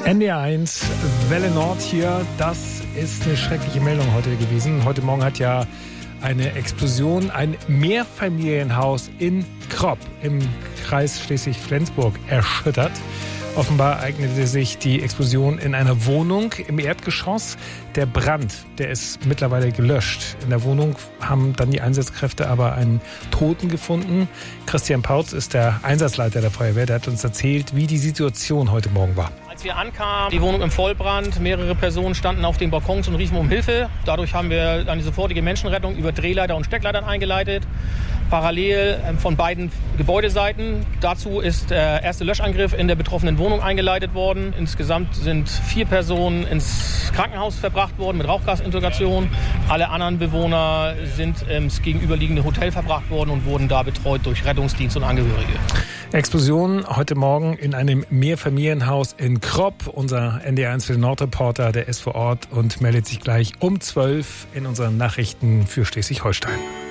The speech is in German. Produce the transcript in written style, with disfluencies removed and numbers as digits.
NDR1, Welle Nord hier. Das ist eine schreckliche Meldung heute gewesen. Heute Morgen hat ja eine Explosion ein Mehrfamilienhaus in Kropp im Kreis Schleswig-Flensburg erschüttert. Offenbar ereignete sich die Explosion in einer Wohnung im Erdgeschoss. Der Brand, der ist mittlerweile gelöscht. In der Wohnung haben dann die Einsatzkräfte aber einen Toten gefunden. Christian Pautz ist der Einsatzleiter der Feuerwehr. Der hat uns erzählt, wie die Situation heute Morgen war. Als wir ankamen, die Wohnung im Vollbrand, mehrere Personen standen auf den Balkons und riefen um Hilfe. Dadurch haben wir eine sofortige Menschenrettung über Drehleiter und Steckleitern eingeleitet. Parallel von beiden Gebäudeseiten. Dazu ist der erste Löschangriff in der betroffenen Wohnung eingeleitet worden. Insgesamt sind 4 Personen ins Krankenhaus verbracht worden mit Rauchgasintubation. Alle anderen Bewohner sind ins gegenüberliegende Hotel verbracht worden und wurden da betreut durch Rettungsdienst und Angehörige. Explosion heute Morgen in einem Mehrfamilienhaus in Kropp. Unser NDR1 für den Nordreporter, der ist vor Ort und meldet sich gleich um 12 in unseren Nachrichten für Schleswig-Holstein.